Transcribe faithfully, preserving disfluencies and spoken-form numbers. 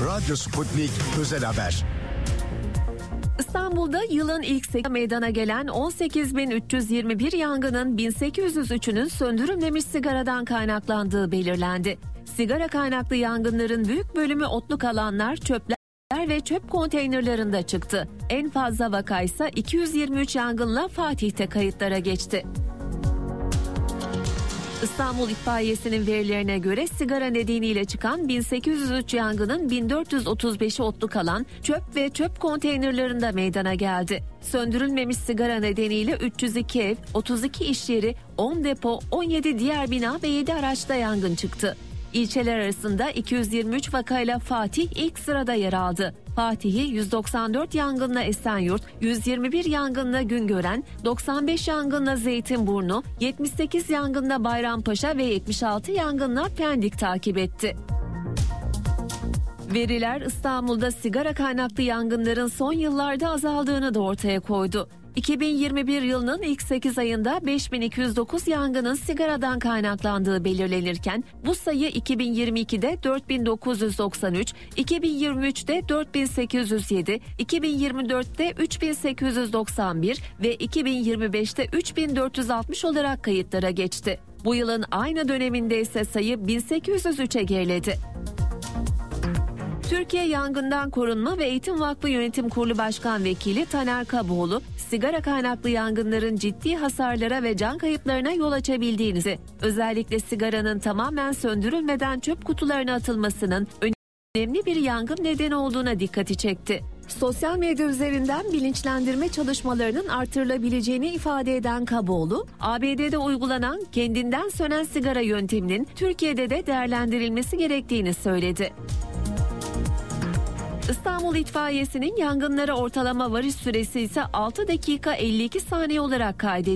Radyo Sputnik Özel Haber. İstanbul'da yılın ilk sekiz meydana gelen on sekiz bin üç yüz yirmi bir yangının bin sekiz yüz üçünün söndürülmemiş sigaradan kaynaklandığı belirlendi. Sigara kaynaklı yangınların büyük bölümü otluk alanlar, çöpler ve çöp konteynerlarında çıktı. En fazla vaka ise iki yüz yirmi üç yangınla Fatih'te kayıtlara geçti. İstanbul İtfaiyesi'nin verilerine göre sigara nedeniyle çıkan bin sekiz yüz üç yangının bin dört yüz otuz beşi otluk alan, çöp ve çöp konteynerlarında meydana geldi. Söndürülmemiş sigara nedeniyle üç yüz iki ev, otuz iki iş yeri, on depo, on yedi diğer bina ve yedi araçta yangın çıktı. İlçeler arasında iki yüz yirmi üç vakayla Fatih ilk sırada yer aldı. Fatih'i yüz doksan dört yangınla Esenyurt, yüz yirmi bir yangınla Güngören, doksan beş yangınla Zeytinburnu, yetmiş sekiz yangınla Bayrampaşa ve yetmiş altı yangınla Pendik takip etti. Veriler İstanbul'da sigara kaynaklı yangınların son yıllarda azaldığını da ortaya koydu. iki bin yirmi bir yılının ilk sekiz ayında beş bin iki yüz dokuz yangının sigaradan kaynaklandığı belirlenirken bu sayı iki bin yirmi ikide dört bin dokuz yüz doksan üç, iki bin yirmi üçte dört bin sekiz yüz yedi, iki bin yirmi dörtte üç bin sekiz yüz doksan bir ve iki bin yirmi beşte üç bin dört yüz altmış olarak kayıtlara geçti. Bu yılın aynı döneminde ise sayı bin sekiz yüz üçe geriledi. Türkiye Yangından Korunma ve Eğitim Vakfı Yönetim Kurulu Başkan Vekili Taner Kaboğlu, sigara kaynaklı yangınların ciddi hasarlara ve can kayıplarına yol açabildiğini, özellikle sigaranın tamamen söndürülmeden çöp kutularına atılmasının önemli bir yangın nedeni olduğuna dikkati çekti. Sosyal medya üzerinden bilinçlendirme çalışmalarının artırılabileceğini ifade eden Kaboğlu, A B D'de uygulanan kendinden sönen sigara yönteminin Türkiye'de de değerlendirilmesi gerektiğini söyledi. İstanbul İtfaiyesi'nin yangınlara ortalama varış süresi ise altı dakika elli iki saniye olarak kaydedildi.